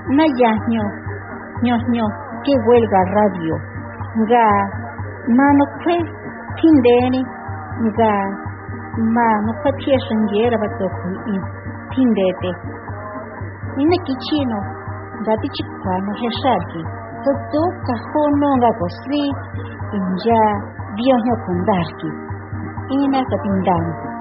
Nayahño, ñoño, que huelga radio. Ga, mano que, tindeni, ga, mano que tieshanguera batoku, tindete. Ina kichino, gati chicano, heshaki. Todo cajono gagosri, inja, vioño kundarki. Ina katindani.